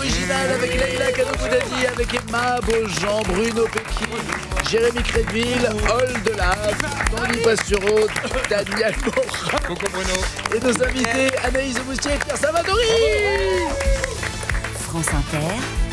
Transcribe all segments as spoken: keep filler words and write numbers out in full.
originale avec Leïla Kano-Boudadi, avec Emma Beaujean, Bruno Pecky, Jérémy Crédville, Ol Delave, Tanguy Pastureau, Daniel Morin. Coucou Bruno. Et nos invités Anaïs de Moustier et Pierre Savadori. France Inter,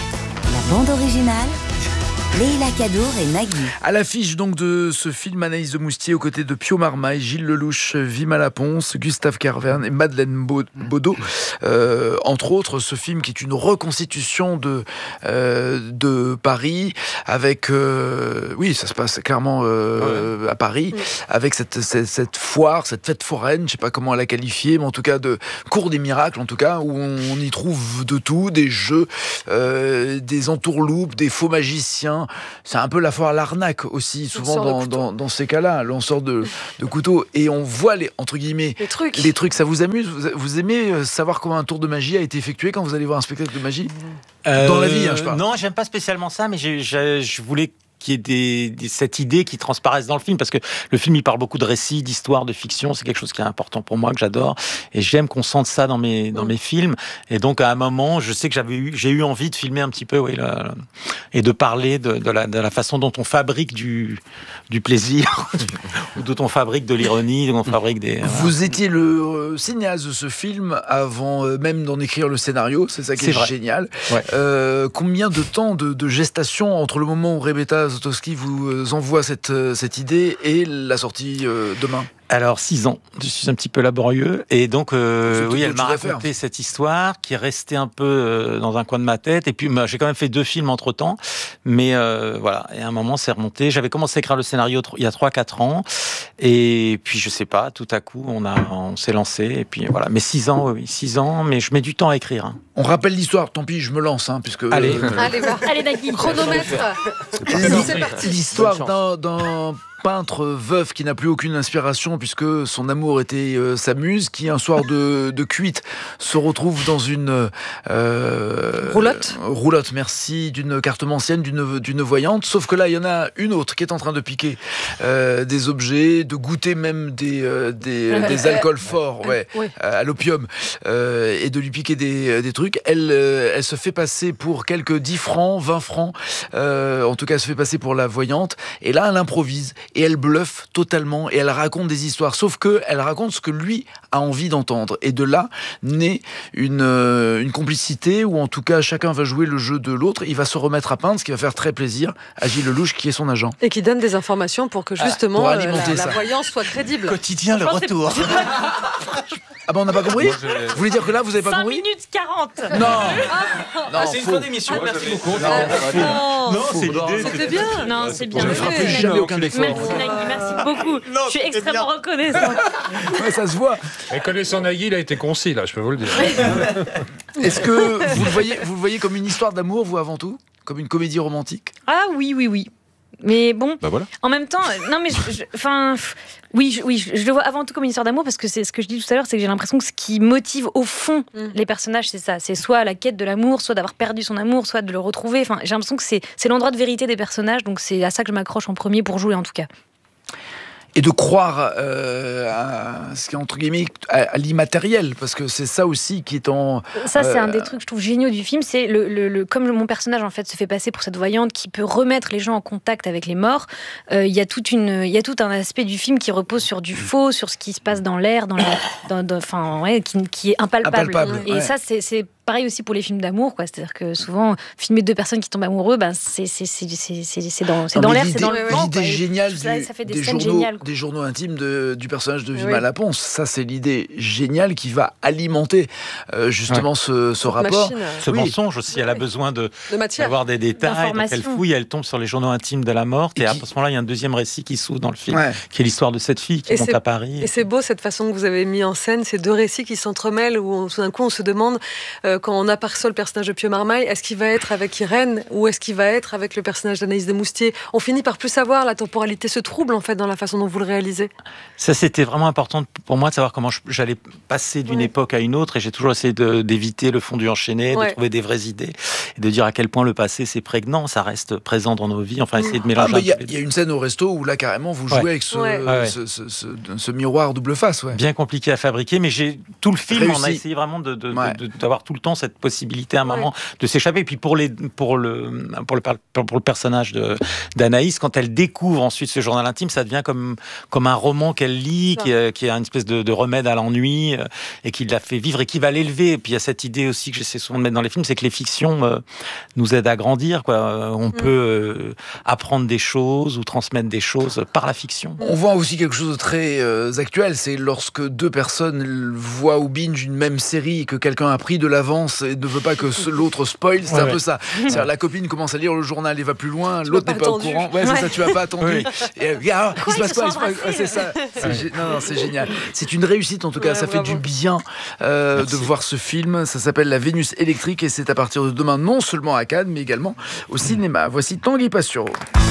la bande originale, Leïla Kadour et Nagui. À l'affiche donc de ce film, Anaïs de Moustier aux côtés de Pio Marmaille, Gilles Lelouch, Vima Laponce, Gustave Carverne et Madeleine Baudot. Euh, entre autres, ce film qui est une reconstitution de, euh, de Paris avec... Euh, oui, ça se passe clairement euh, ouais. à Paris, oui. avec cette, cette, cette foire, cette fête foraine, je ne sais pas comment la qualifier, mais en tout cas de cour des miracles, en tout cas, où on, on y trouve de tout, des jeux, euh, des entourloupes, des faux magiciens. C'est un peu la foire à l'arnaque aussi, souvent dans, dans, dans ces cas-là, lanceur de, de couteau. Et on voit les, entre guillemets, les trucs. les trucs. Ça vous amuse? vous, vous aimez savoir comment un tour de magie a été effectué quand vous allez voir un spectacle de magie? euh, Dans la vie, hein, je parle. Non, j'aime pas spécialement ça, mais j'ai, j'ai, je voulais qu'il y ait des, des, cette idée qui transparaisse dans le film, parce que le film, il parle beaucoup de récits, d'histoires, de fiction, c'est quelque chose qui est important pour moi, que j'adore, et j'aime qu'on sente ça dans mes, dans mes films, et donc à un moment, je sais que j'avais eu, j'ai eu envie de filmer un petit peu, oui, là, et de parler de, de, la, de la façon dont on fabrique du, du plaisir, ou dont on fabrique de l'ironie, dont on fabrique des... Vous voilà. étiez le euh, cinéaste de ce film avant euh, même d'en écrire le scénario, c'est ça qui c'est est vrai. génial. Ouais. Euh, combien de temps de, de gestation entre le moment où Rebecca Zlotowski vous envoie cette, cette idée et la sortie euh, demain? Alors, six ans. Je suis un petit peu laborieux. Et donc, euh, oui, elle m'a raconté faire. cette histoire qui est restée un peu euh, dans un coin de ma tête. Et puis, bah, j'ai quand même fait deux films entre-temps. Mais euh, voilà, et à un moment, c'est remonté. J'avais commencé à écrire le scénario il y a trois quatre ans. Et puis, je sais pas, tout à coup, on, a, on s'est lancé. Et puis, voilà. Mais six ans, oui, six ans. Mais je mets du temps à écrire. Hein. On rappelle l'histoire. Tant pis, je me lance. Hein, puisque, Allez, euh, allez, va. Allez, Nagui. Chronomètre. C'est parti. L'histoire d'un... d'un... peintre veuf qui n'a plus aucune inspiration puisque son amour était euh, sa muse, qui un soir de, de cuite se retrouve dans une euh, roulotte roulotte merci d'une cartomancienne, d'une, d'une voyante, sauf que là il y en a une autre qui est en train de piquer euh, des objets, de goûter même des, euh, des, euh, des alcools forts ouais, ouais. Euh, à l'opium euh, et de lui piquer des, des trucs. Elle, euh, elle se fait passer pour quelques dix francs, vingt francs euh, en tout cas elle se fait passer pour la voyante, et là elle improvise et elle bluffe totalement et elle raconte des histoires, sauf qu'elle raconte ce que lui a envie d'entendre, et de là naît une, euh, une complicité où en tout cas chacun va jouer le jeu de l'autre, il va se remettre à peindre, ce qui va faire très plaisir à Gilles Lelouch qui est son agent. Et qui donne des informations pour que justement pour euh, la, la voyance soit crédible. Quotidien le retour. C'est... Ah ben on n'a pas compris. Moi, je... Vous voulez dire que là vous n'avez pas compris? cinq minutes quarante. Non, ah, non c'est une fin d'émission, moi, merci beaucoup. Non, non, non c'est l'idée. C'était bien. Non, c'est bien. Je ne ferai plus jamais aucun effort. Merci Nagui, merci beaucoup. Non, je suis extrêmement bien. reconnaissante. Ouais, ça se voit. Et connaissant Nagui, il a été concis là, je peux vous le dire. Est-ce que vous le voyez, vous le voyez comme une histoire d'amour, vous, avant tout, comme une comédie romantique? Ah oui, oui, oui. Mais bon, bah voilà. En même temps, non mais, enfin, oui, je, oui, je, je le vois avant tout comme une histoire d'amour, parce que c'est ce que je dis tout à l'heure, c'est que j'ai l'impression que ce qui motive au fond mm. les personnages, c'est ça, c'est soit la quête de l'amour, soit d'avoir perdu son amour, soit de le retrouver. Enfin, j'ai l'impression que c'est, c'est l'endroit de vérité des personnages, donc c'est à ça que je m'accroche en premier pour jouer en tout cas. Et de croire euh, à ce qui est entre guillemets à, à l'immatériel, parce que c'est ça aussi qui est en. Ça, c'est euh... un des trucs que je trouve géniaux du film, c'est le, le, le comme mon personnage en fait se fait passer pour cette voyante qui peut remettre les gens en contact avec les morts. Il euh, y a toute une, il y a tout un aspect du film qui repose sur du faux, sur ce qui se passe dans l'air, dans la, enfin ouais, qui, qui est impalpable. impalpable Et ouais. ça, c'est, c'est pareil aussi pour les films d'amour, quoi. C'est-à-dire que souvent, filmer deux personnes qui tombent amoureux, ben, c'est, c'est, c'est, c'est, c'est, c'est dans, c'est non, dans l'air, c'est dans le vent. L'idée géniale ça, ça fait des, des, scènes journaux, géniales, des journaux intimes de, du personnage de Vima oui. Laponce, ça c'est l'idée géniale qui va alimenter euh, justement ouais. ce, ce rapport. Machine, ce oui. mensonge aussi, elle a besoin de, de matière, d'avoir des détails, donc elle fouille, elle tombe sur les journaux intimes de la morte, et, et qui... à ce moment-là, il y a un deuxième récit qui s'ouvre dans le film, ouais. qui est l'histoire de cette fille qui et monte à Paris. Et c'est beau cette façon que vous avez mis en scène, ces deux récits qui s'entremêlent, où on, tout d'un coup on se demande, euh, quand on aperçoit le personnage de Pio Marmaille, est-ce qu'il va être avec Irène ou est-ce qu'il va être avec le personnage d'Anaïs de Moustier? On finit par plus savoir, la temporalité se trouble en fait dans la façon dont vous le réalisez. Ça, c'était vraiment important pour moi de savoir comment j'allais passer d'une ouais. époque à une autre, et j'ai toujours essayé de, d'éviter le fondu enchaîné, ouais. de trouver des vraies idées, et de dire à quel point le passé c'est prégnant, ça reste présent dans nos vies, enfin essayer de mélanger. Il ah, y, y a une scène au resto où là carrément vous jouez ouais. avec ce, ouais. euh, ce, ce, ce, ce miroir double face. Ouais. Bien compliqué à fabriquer, mais j'ai tout le film, réussi. On a essayé vraiment de, de, ouais. de, de, d'avoir tout le temps cette possibilité à un moment ouais. de s'échapper. Et puis pour, les, pour, le, pour, le, pour le personnage de, d'Anaïs, quand elle découvre ensuite ce journal intime, ça devient comme, comme un roman qu'elle lit, qui, qui est une espèce de, de remède à l'ennui, euh, et qui la fait vivre et qui va l'élever. Et puis il y a cette idée aussi que j'essaie souvent de mettre dans les films, c'est que les fictions euh, nous aident à grandir, quoi. Euh, on mmh. peut euh, apprendre des choses ou transmettre des choses par la fiction. On voit aussi quelque chose de très euh, actuel, c'est lorsque deux personnes voient ou binge une même série et que quelqu'un a pris de l'avance et ne veut pas que l'autre spoil, c'est ouais, un ouais. peu ça. C'est-à-dire, la copine commence à lire le journal et va plus loin, tu l'autre n'est pas attendu. Au courant. Ouais, c'est ouais. ça, tu n'as pas attendu. Oui. Et, ah, quoi, il se passe quoi, il se passe quoi c'est ça. C'est ouais. gé... Non, non, c'est génial. C'est une réussite en tout cas, ouais, ça bravo. Fait du bien euh, de voir ce film. Ça s'appelle La Vénus électrique et c'est à partir de demain, non seulement à Cannes, mais également au cinéma. Voici Tanguy Pastureau.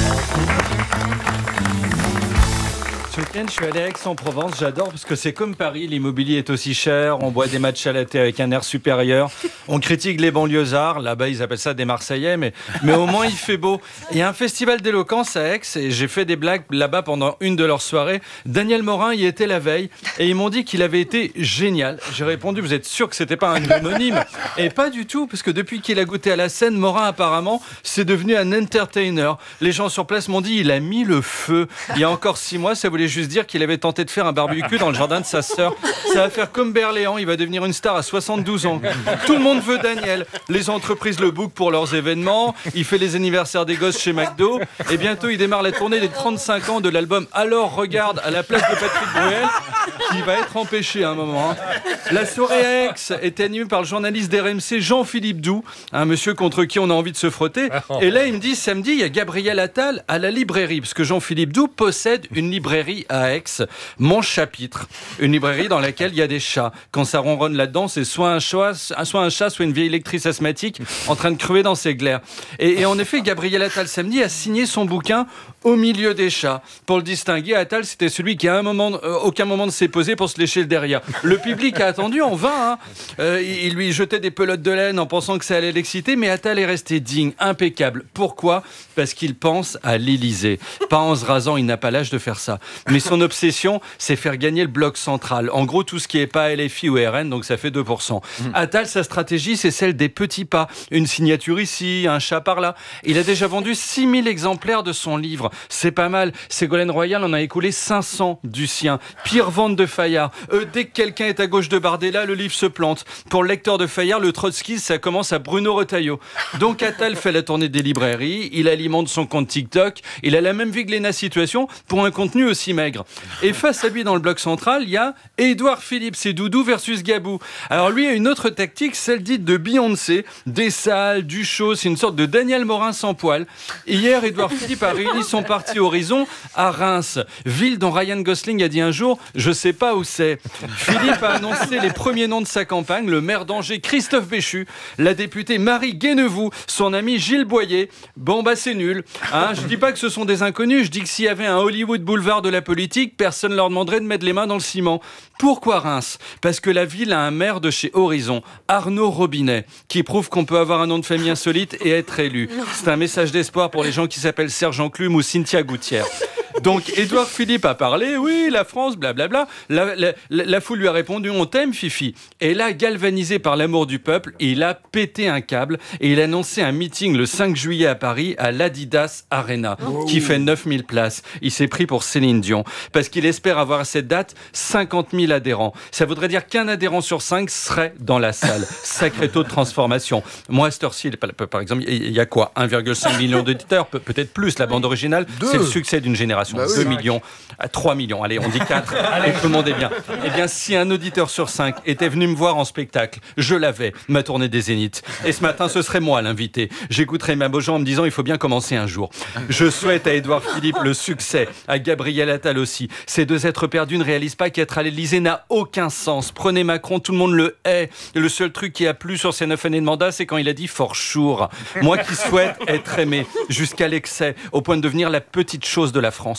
Ce week-end, je suis allé à Aix-en-Provence. J'adore parce que c'est comme Paris. L'immobilier est aussi cher. On boit des matchs à la thé avec un air supérieur. On critique les banlieusards. Là-bas, ils appellent ça des Marseillais. Mais, mais au moins, il fait beau. Il y a un festival d'éloquence à Aix et j'ai fait des blagues là-bas pendant une de leurs soirées. Daniel Morin y était la veille et ils m'ont dit qu'il avait été génial. J'ai répondu, vous êtes sûr que c'était pas un homonyme? Et pas du tout, parce que depuis qu'il a goûté à la scène, Morin, apparemment, c'est devenu un entertainer. Les gens sur place m'ont dit, il a mis le feu. Il y a encore six mois, ça voulait juste dire qu'il avait tenté de faire un barbecue dans le jardin de sa sœur. Ça va faire comme Berléand, il va devenir une star à soixante-douze ans. Tout le monde veut Daniel. Les entreprises le bookent pour leurs événements. Il fait les anniversaires des gosses chez McDo. Et bientôt, il démarre la tournée des trente-cinq ans de l'album Alors Regarde à la place de Patrick Bruel, qui va être empêché à un moment. Hein. La soirée à Aix est animée par le journaliste d'R M C Jean-Philippe Doux, un monsieur contre qui on a envie de se frotter. Et là, il me dit, samedi, il y a Gabriel Attal à la librairie, parce que Jean-Philippe Doux possède une librairie à Aix, Mon Chapitre, une librairie dans laquelle il y a des chats. Quand ça ronronne là-dedans, c'est soit un chat, soit un chat, soit une vieille lectrice asthmatique en train de crever dans ses glaires. Et, et en effet, Gabriel Attal samedi a signé son bouquin Au milieu des chats. Pour le distinguer, Attal, c'était celui qui à un moment, euh, aucun moment ne s'est posé pour se lécher le derrière. Le public a attendu en vain. Hein. Euh, il lui jetait des pelotes de laine en pensant que ça allait l'exciter, mais Attal est resté digne, impeccable. Pourquoi ? Parce qu'il pense à l'Élysée. Pas en se rasant, il n'a pas l'âge de faire ça. Mais son obsession, c'est faire gagner le bloc central. En gros, tout ce qui n'est pas L F I ou R N, donc ça fait deux pour cent. Mmh. Attal, sa stratégie, c'est celle des petits pas. Une signature ici, un chat par là. Il a déjà vendu six mille exemplaires de son livre. C'est pas mal. Ségolène Royal en a écoulé cinq cents du sien. Pire vente de Fayard. Euh, dès que quelqu'un est à gauche de Bardella, le livre se plante. Pour le lecteur de Fayard, le Trotsky, ça commence à Bruno Retailleau. Donc Attal fait la tournée des librairies, il alimente son compte TikTok, il a la même vie que Léna Situation pour un contenu aussi maigre. Et face à lui dans le bloc central, il y a Édouard Philippe, c'est Doudou versus Gabou. Alors lui a une autre tactique, celle dite de Beyoncé, des salles, du show, c'est une sorte de Daniel Morin sans poil. Hier, Édouard Philippe a réuni son parti Horizon à Reims, ville dont Ryan Gosling a dit un jour « je sais pas où c'est ». Philippe a annoncé les premiers noms de sa campagne, le maire d'Angers Christophe Béchu, la députée Marie Guénevoux, son ami Gilles Boyer. Bon bah c'est nul. Hein, je dis pas que ce sont des inconnus, je dis que s'il y avait un Hollywood boulevard de la politique, personne ne leur demanderait de mettre les mains dans le ciment. Pourquoi Reims ? Parce que la ville a un maire de chez Horizon, Arnaud Robinet, qui prouve qu'on peut avoir un nom de famille insolite et être élu. C'est un message d'espoir pour les gens qui s'appellent Serge Enclume ou Cynthia Gouttière. Donc Édouard Philippe a parlé, oui, la France, blablabla. La, la, la, la foule lui a répondu, on t'aime, Fifi. Et là, galvanisé par l'amour du peuple, il a pété un câble et il a annoncé un meeting le cinq juillet à Paris à l'Adidas Arena, oh. qui fait neuf mille places. Il s'est pris pour Céline Dion parce qu'il espère avoir à cette date cinquante mille adhérents. Ça voudrait dire qu'un adhérent sur cinq serait dans la salle. Sacré taux de transformation. Moi, à cette heure-ci, par exemple, il y a quoi ? un virgule cinq million d'auditeurs, peut-être plus. La bande originale, Deux. c'est le succès d'une génération. Bah oui, deux millions à trois millions, allez, on dit quatre, et tout le monde est bien. Eh bien, si un auditeur sur cinq était venu me voir en spectacle, je l'avais, ma tournée des Zéniths. Et ce matin, ce serait moi l'invité. J'écouterais ma Beaujean en me disant, il faut bien commencer un jour. Je souhaite à Édouard Philippe le succès, à Gabriel Attal aussi. Ces deux êtres perdus ne réalisent pas qu'être à l'Élysée n'a aucun sens. Prenez Macron, tout le monde le hait. Et le seul truc qui a plu sur ses neuf années de mandat, c'est quand il a dit fort chour. Moi qui souhaite être aimé jusqu'à l'excès, au point de devenir la petite chose de la France.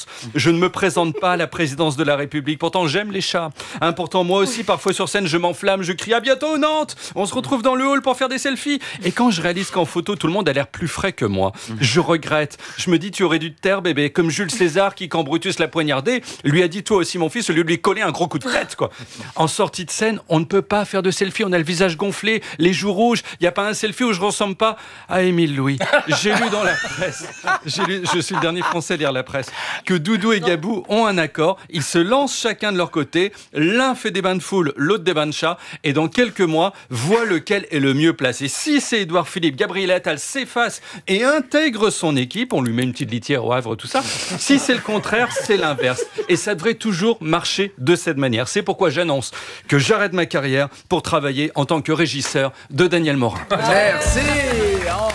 France. Je ne me présente pas à la présidence de la République. Pourtant, j'aime les chats. Hein, pourtant, moi aussi, parfois sur scène, je m'enflamme, je crie à bientôt Nantes. On se retrouve dans le hall pour faire des selfies. Et quand je réalise qu'en photo, tout le monde a l'air plus frais que moi, je regrette. Je me dis, tu aurais dû te taire, bébé. Comme Jules César qui, quand Brutus l'a poignardé, lui a dit, toi aussi, mon fils, au lieu de lui coller un gros coup de tête, quoi. En sortie de scène, on ne peut pas faire de selfie. On a le visage gonflé, les joues rouges. Il n'y a pas un selfie où je ressemble pas à Émile Louis. J'ai lu dans la presse, j'ai lu, je suis le dernier Français à lire la presse, que Doudou et Gabou ont un accord. Ils se lancent chacun de leur côté. L'un fait des bains de foule, l'autre des bains de chat. Et dans quelques mois, voit lequel est le mieux placé. Si c'est Édouard Philippe, Gabriel Attal s'efface et intègre son équipe, on lui met une petite litière au Havre, tout ça. Si c'est le contraire, c'est l'inverse. Et ça devrait toujours marcher de cette manière. C'est pourquoi j'annonce que j'arrête ma carrière pour travailler en tant que régisseur de Daniel Morin. Merci. Oh.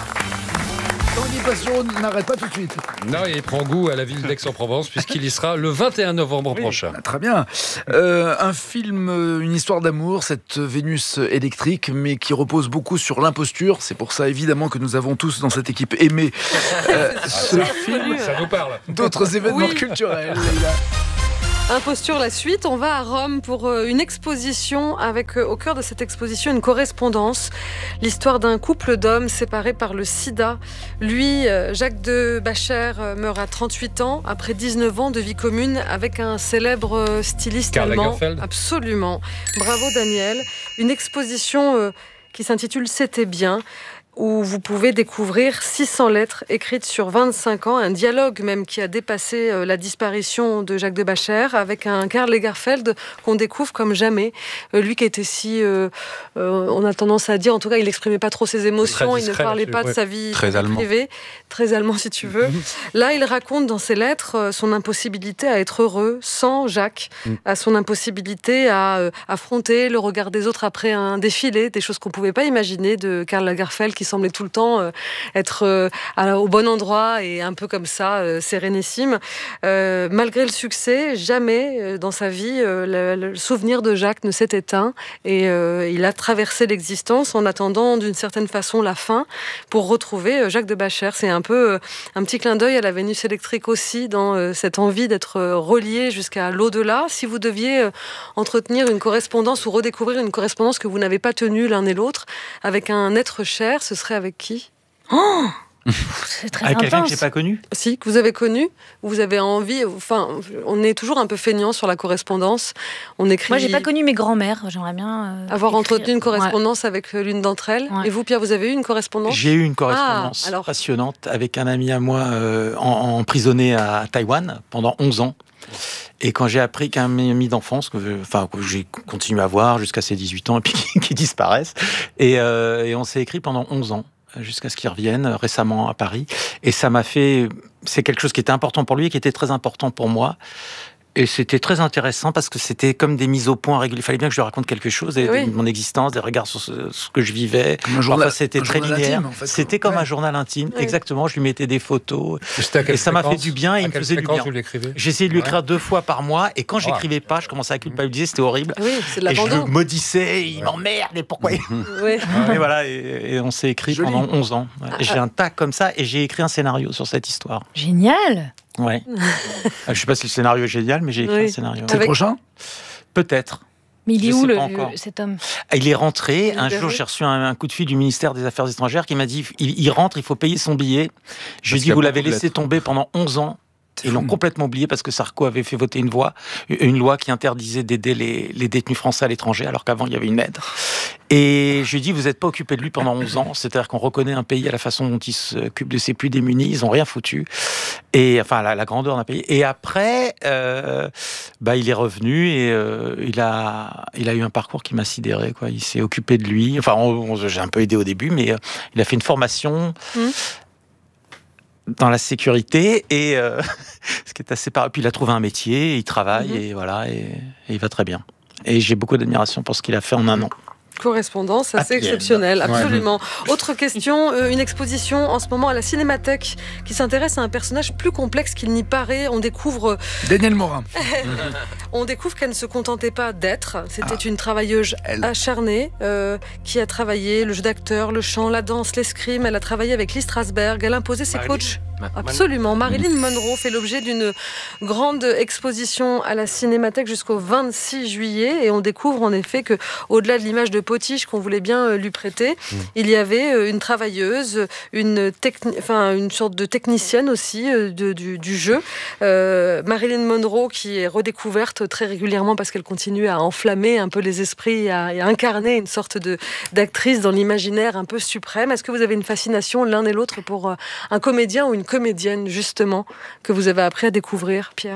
Tanguy Passion n'arrête pas tout de suite. Non, il prend goût à la ville d'Aix-en-Provence puisqu'il y sera le vingt et un novembre Oui, prochain. Très bien. Euh, un film, une histoire d'amour, cette Vénus électrique, mais qui repose beaucoup sur l'imposture. C'est pour ça, évidemment, que nous avons tous dans cette équipe aimé euh, ce film. Ça nous parle. D'autres événements Oui. culturels, les gars. Imposture, la suite. On va à Rome pour euh, une exposition avec euh, au cœur de cette exposition une correspondance. L'histoire d'un couple d'hommes séparés par le sida. Lui, euh, Jacques de Bacher, euh, meurt à trente-huit ans après dix-neuf ans de vie commune avec un célèbre euh, styliste Karl allemand. Lagerfeld. Absolument. Bravo Daniel. Une exposition euh, qui s'intitule C'était bien, où vous pouvez découvrir six cents lettres écrites sur vingt-cinq ans, un dialogue même qui a dépassé euh, la disparition de Jacques de Bacher, avec un Karl Lagerfeld qu'on découvre comme jamais. Euh, lui qui était si, euh, euh, on a tendance à dire, en tout cas il n'exprimait pas trop ses émotions, Très il ne discret parlait là-dessus, pas de ouais. sa vie Très allemand. privée, très allemand si tu veux. Là il raconte dans ses lettres euh, son impossibilité à être heureux sans Jacques, Mm. à son impossibilité à euh, affronter le regard des autres après un défilé, des choses qu'on ne pouvait pas imaginer de Karl Lagerfeld qui semblait tout le temps euh, être euh, à- au bon endroit et un peu comme ça, euh, sérénissime. Euh, malgré le succès, jamais euh, dans sa vie, euh, le, le souvenir de Jacques ne s'est éteint et euh, il a traversé l'existence en attendant d'une certaine façon la fin pour retrouver euh, Jacques de Bacher. C'est un peu euh, un petit clin d'œil à la Vénus électrique aussi, dans euh, cette envie d'être euh, relié jusqu'à l'au-delà. Si vous deviez euh, entretenir une correspondance ou redécouvrir une correspondance que vous n'avez pas tenue l'un et l'autre avec un être cher, ce serait avec qui ? Oh c'est très Avec quelqu'un que intense. j'ai pas connu. Si, que vous avez connu, vous avez envie, enfin, on est toujours un peu feignant sur la correspondance. On écrit. Moi, j'ai pas connu mes grands-mères. J'aimerais bien euh, Avoir écrire. entretenu une Ouais. correspondance avec euh, l'une d'entre elles. Ouais. Et vous, Pierre, vous avez eu une correspondance ? J'ai eu une correspondance Ah, alors. passionnante avec un ami à moi euh, en, emprisonné à Taïwan pendant onze ans. Et quand j'ai appris qu'un ami d'enfance, que, enfin, que j'ai continué à voir jusqu'à ses dix-huit ans et puis qui disparaissent, et, euh, et on s'est écrit pendant onze ans. Jusqu'à ce qu'il revienne récemment à Paris. Et ça m'a fait... C'est quelque chose qui était important pour lui et qui était très important pour moi. Et c'était très intéressant parce que c'était comme des mises au point régulières. Il fallait bien que je lui raconte quelque chose, et Oui. de mon existence, des regards sur ce, ce que je vivais. Comme un journal- Parfois, c'était un très journal linéaire. intime, en fait. C'était comme Ouais. un journal intime. Oui. Exactement. Je lui mettais des photos. C'était à quelle Et ça m'a fait fréquence du bien et À il me quelle faisait du fréquence bien. vous l'écrivez J'ai essayé de lui Ouais. écrire deux fois par mois. Et quand Ah. j'écrivais pas, je commençais à culpabiliser. C'était horrible. Oui, c'est de Et je le l'abandon. maudissais. Il m'emmerde. Mais pourquoi il- Oui. Et voilà. Et, et on s'est écrit Joli. pendant onze ans. Ouais. Et j'ai un tas comme ça. Et j'ai écrit un scénario sur cette histoire. Génial. Ouais. Je sais pas si le scénario est génial, mais j'ai écrit Oui. un scénario. C'est le Avec- prochain ? Peut-être. Mais il Je est où sais le, pas encore. cet homme? Il est rentré. Il est Un libéré. jour, j'ai reçu un, un coup de fil du ministère des Affaires étrangères qui m'a dit il, il rentre, il faut payer son billet. Je lui ai qu'il dit y a vous l'avez beaucoup de laissé lettres. tomber pendant onze ans. C'est Ils l'ont fou. complètement oublié parce que Sarko avait fait voter une, voie, une loi qui interdisait d'aider les, les détenus français à l'étranger, alors qu'avant, il y avait une aide. Et je lui ai dit, vous n'êtes pas occupé de lui pendant onze ans. C'est-à-dire qu'on reconnaît un pays à la façon dont il s'occupe de ses plus démunis. Ils n'ont rien foutu. Et enfin, la, la grandeur d'un pays. Et après, euh, bah, il est revenu et euh, il, a, il a eu un parcours qui m'a sidéré, quoi. Il s'est occupé de lui. Enfin, on- on- j'ai un peu aidé au début, mais euh, il a fait une formation... Mmh. dans la sécurité et euh, ce qui est assez par... puis il a trouvé un métier, il travaille Mhm. et voilà et, et il va très bien. Et j'ai beaucoup d'admiration pour ce qu'il a fait en un an. Correspondance assez Happy end. exceptionnelle, absolument. Autre question, euh, une exposition en ce moment à la Cinémathèque qui s'intéresse à un personnage plus complexe qu'il n'y paraît. On découvre, euh, Daniel Morin. on découvre qu'elle ne se contentait pas d'être. C'était Ah. une travailleuse Elle. acharnée euh, qui a travaillé le jeu d'acteur, le chant, la danse, l'escrime. Elle a travaillé avec Lee Strasberg. Elle imposait ses Marilyn. coachs. Absolument. Marilyn Monroe fait l'objet d'une grande exposition à la Cinémathèque jusqu'au vingt-six juillet et on découvre en effet que, au-delà de l'image de potiche qu'on voulait bien lui prêter, mmh. il y avait une travailleuse, une, techni- enfin, une sorte de technicienne aussi de, du, du jeu. Euh, Marilyn Monroe qui est redécouverte très régulièrement parce qu'elle continue à enflammer un peu les esprits et à, et à incarner une sorte de, d'actrice dans l'imaginaire un peu suprême. Est-ce que vous avez une fascination l'un et l'autre pour un comédien ou une comédienne, justement, que vous avez appris à découvrir, Pierre ?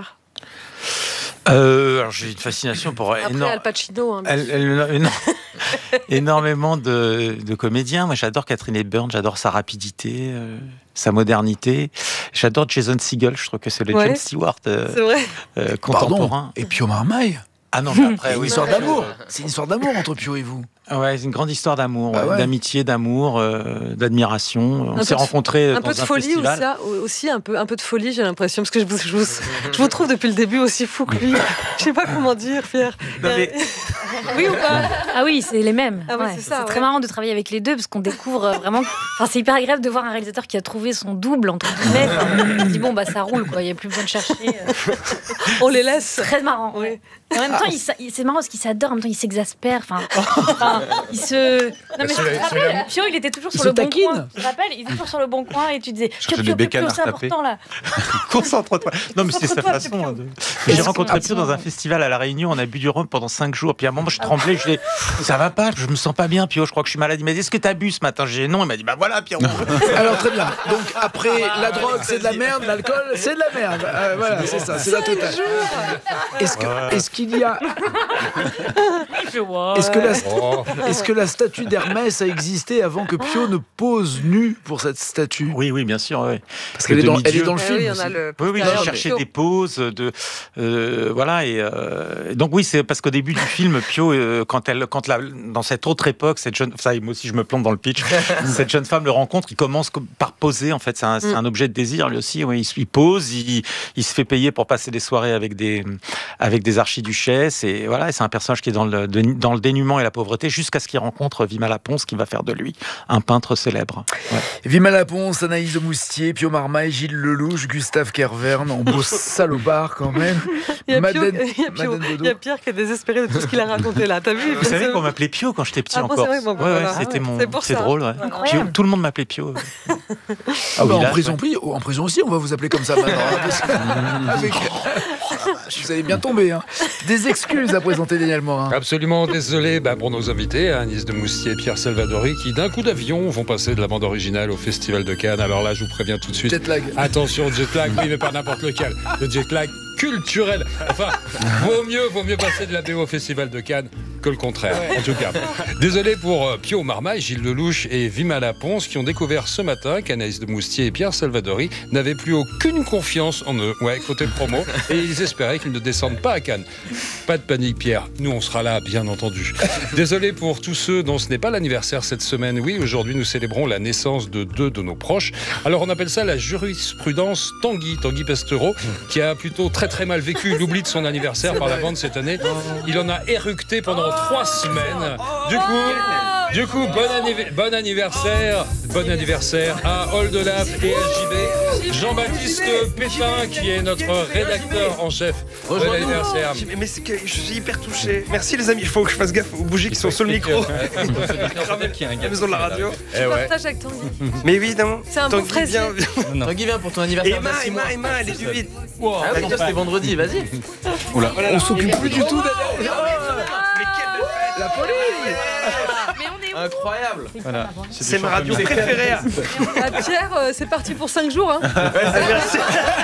Euh, alors j'ai une fascination pour Après éno- Al Pacino, hein, elle, elle, éno- énormément de, de comédiens. Moi, j'adore Catherine Hepburn, j'adore sa rapidité, euh, sa modernité. J'adore Jason Segel. Je trouve que c'est le ouais. James Stewart euh, c'est vrai. Euh, contemporain. Pardon. Et Pio Marmaille. Ah non, mais après, une oui. histoire d'amour. C'est une histoire d'amour entre Pio et vous. Ouais, c'est une grande histoire d'amour, ah ouais. d'amitié, d'amour, euh, d'admiration. On un s'est rencontrés un dans peu de un folie festival. aussi, aussi un peu un peu de folie, j'ai l'impression, parce que je vous, je vous, je vous trouve depuis le début aussi fou que lui. Je sais pas comment dire, Pierre. Non, mais... oui ou pas? Ah oui, c'est les mêmes. Ah ouais, ouais. c'est ça, c'est ouais. très marrant de travailler avec les deux parce qu'on découvre vraiment. Enfin, c'est hyper agréable de voir un réalisateur qui a trouvé son double entre guillemets. Enfin, on se dit bon bah ça roule quoi, il y a plus besoin de chercher. On les laisse. Très marrant. Oui. Ouais. Et en même temps, il, il, c'est marrant parce qu'il s'adore, en même temps, il s'exaspère. Enfin, enfin il se. Non, mais je te rappelle, Pio, il était toujours il sur le bon taquine. coin. Tu te rappelles, il était toujours sur le bon coin et tu disais Cherche Pio, des Pio, Pio, bécanes c'est à retaper. important là. Concentre-toi. Non, mais c'est sa Concentre-toi, façon. Pio. De... J'ai rencontré Pio dans un festival à La Réunion. On a bu du rhum pendant cinq jours. Puis à un moment, je tremblais. Je dis ça va pas, je me sens pas bien, Pio. Je crois que je suis malade. Il m'a dit est-ce que t'as bu ce matin? J'ai dit non. Il m'a dit bah voilà, Pierrot. Alors très bien. Donc après la drogue, c'est de la merde. L'alcool, c'est de la merde. Euh, voilà, c'est ça. C'est la totale. Est-ce que, est-ce qu'il y a Est-ce que, la, est-ce que la statue d'Hermès a existé avant que Pio ne pose nu pour cette statue? Oui, oui, bien sûr. Oui. Parce qu'elle est dans, elle est dans le film. Oui, on aussi. a le Oui, oui, poster j'ai de cherché Pio. des poses de, euh, voilà, et euh, donc oui, c'est parce qu'au début du film, Pio, euh, quand elle, quand la, dans cette autre époque, cette jeune, ça, moi aussi, je me plante dans le pitch. Cette jeune femme le rencontre, il commence par poser. En fait, c'est un, c'est un objet de désir, lui aussi. Oui, il, il pose, il, il se fait payer pour passer des soirées avec des, avec des archiduchesses, et voilà, et c'est un personnage qui est dans le, de, dans le dénuement et la pauvreté, jusqu'à ce qu'il rencontre Vima Laponce, qui va faire de lui un peintre célèbre. Ouais. Vima Laponce, Anaïs de Moustier, Pio Marmaille, Gilles Lelouch, Gustave Kervern, en beau salopard quand même. Il y a Pio- Madeleine- il y a Pio- Madeleine il y a Pierre qui est désespéré de tout ce qu'il a raconté là. T'as vu? Vous savez qu'on m'appelait Pio quand j'étais petit Ah bon, encore. c'est vrai, bon, ouais, voilà. ouais, c'était mon. C'est pour C'est ça. drôle. Ouais. Incroyable. Pio, tout le monde m'appelait Pio. Ah bah, Au en, village, prison, ouais. pli- en prison aussi, on va vous appeler comme ça maintenant. hein, parce que- avec- Vous allez bien tomber. Hein. Des excuses à présenter, Daniel Morin. Absolument désolé bah, pour nos invités, hein, Agnès de Moustier et Pierre Salvadori, qui d'un coup d'avion vont passer de la bande originale au Festival de Cannes. Alors là, je vous préviens tout de suite. Jet lag. Attention, jet lag, oui, mais pas n'importe lequel. Le jet lag culturel. Enfin, vaut mieux, vaut mieux passer de la B O au Festival de Cannes que le contraire, en tout cas. Désolé pour euh, Pio Marmaille, Gilles Lelouch et Vima Laponce, qui ont découvert ce matin qu'Anaïs de Moustier et Pierre Salvadori n'avaient plus aucune confiance en eux. Ouais, côté promo. Et ils espéraient qu'ils ne descendent pas à Cannes. Pas de panique, Pierre. Nous, on sera là, bien entendu. Désolé pour tous ceux dont ce n'est pas l'anniversaire cette semaine. Oui, aujourd'hui, nous célébrons la naissance de deux de nos proches. Alors, on appelle ça la jurisprudence Tanguy, Tanguy Pestero, qui a plutôt très très mal vécu l'oubli de son anniversaire par la bande cette année. Il en a éructé pendant trois semaines. Du coup, du coup, bon, anniv- bon anniversaire, bon anniversaire à Oldelaf et S J B. Jean-Baptiste Pépin, qui est notre rédacteur en chef. Bon anniversaire. Mais c'est que je suis hyper touché. Merci les amis, il faut que je fasse gaffe aux bougies qui sont sur le micro. À la maison de la radio. Eh ouais. Partage avec Tanguy. Mais évidemment. C'est un bon Tanguy fraisier. vient. Tanguy vient pour ton anniversaire. Emma, merci, Emma, moi. Emma, elle est du vide. Ah oui, toi, c'était vendredi, vas-y. On s'occupe plus du tout d'elle. Mais quelle belle fête. La police. Mais on est où? Incroyable. Voilà. C'est ma radio préférée. Ah, Pierre, euh, c'est parti pour cinq jours. Hein. Merci.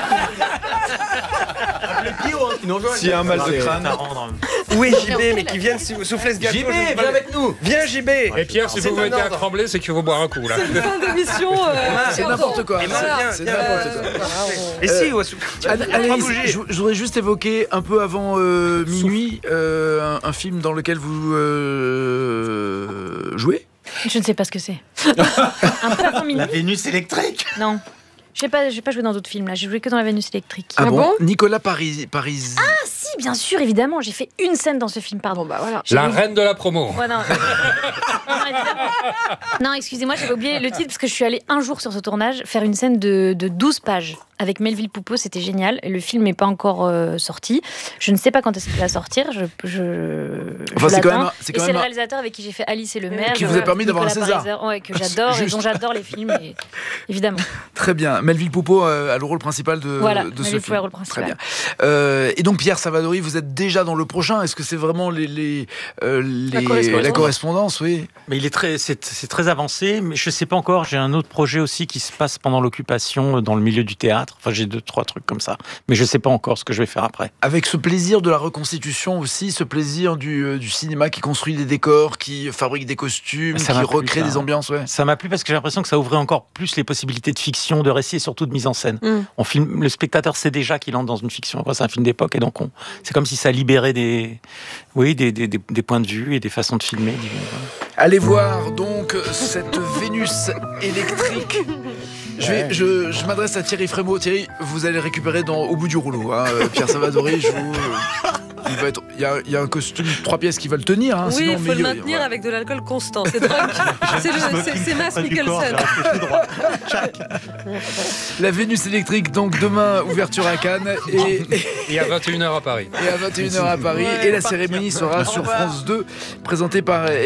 S'il y a un mal de crâne. à rendre. Oui, J B, mais qui viennent sou- souffler ce gâteau. J B, je sais pas- viens avec nous. Viens, J B. Et Pierre, si C'est vous vous un mettez à ordre. trembler, c'est qu'il faut boire un coup, là. C'est une fin d'émission. euh, C'est pardon. n'importe quoi. Emma, Voilà. viens, C'est viens. n'importe quoi. Et si, ouais, sou- Anne- Trois Anaïs, bougies. je, je voudrais juste évoquer un peu avant euh, minuit euh, un, un film dans lequel vous euh, jouez. Je ne sais pas ce que c'est. Un peu avant minuit. La Vénus électrique. Non. Je sais pas, j'ai pas joué dans d'autres films là. J'ai joué que dans la Vénus électrique. Ah, Ah bon, bon Nicolas Paris, Paris. Ah si, bien sûr, évidemment. J'ai fait une scène dans ce film, pardon. Bah voilà. La reine de la promo. Ouais, non. non, évidemment. Non, excusez-moi, j'avais oublié le titre parce que je suis allée un jour sur ce tournage faire une scène de, de douze pages avec Melville Poupeau, c'était génial. Et le film n'est pas encore euh, sorti. Je ne sais pas quand est-ce qu'il va sortir. Je, je, enfin, je c'est quand même, c'est quand et c'est même le réalisateur avec qui j'ai fait Alice et le maire. Qui vous a permis d'avoir un César. Ouais, que j'adore Juste. et dont j'adore les films, et, évidemment. Très bien. Melville Poupeau euh, a le rôle principal de, voilà, de ce film. film. Le rôle principal. Très bien. Euh, et donc Pierre Savadori, vous êtes déjà dans le prochain. Est-ce que c'est vraiment les, les, euh, les la, correspondance. la correspondance, oui. Mais il est très, c'est, c'est très avancé. Mais je sais pas encore. J'ai un autre projet aussi qui se passe pendant l'occupation dans le milieu du théâtre. Enfin, j'ai deux, trois trucs comme ça. Mais je sais pas encore ce que je vais faire après. Avec ce plaisir de la reconstitution aussi, ce plaisir du, euh, du cinéma qui construit des décors, qui fabrique des costumes, ça qui recrée plu, des ambiances. Ouais. Ça m'a plu parce que j'ai l'impression que ça ouvrait encore plus les possibilités de fiction, de récit et surtout de mise en scène. Mm. On filme, le spectateur sait déjà qu'il entre dans une fiction. Enfin, c'est un film d'époque et donc on, c'est comme si ça libérait des, oui, des, des, des, des points de vue et des façons de filmer. Allez voir donc cette Vénus électrique. Je, vais, je, je m'adresse à Thierry Frémaux. Thierry, vous allez récupérer dans, au bout du rouleau. Hein, Pierre Savadori, je vous... Il, va être, il, y a, il y a un costume trois pièces qui va le tenir. Hein, oui, sinon, il faut le maintenir voilà. avec de l'alcool constant. C'est drunk. c'est, le, c'est, c'est Mads Mikkelsen. La Vénus électrique, donc demain, ouverture à Cannes. Et, et, et à vingt et une heures à Paris. Et à vingt et une heures à Paris. Ouais, et la cérémonie sera sur France deux, présentée par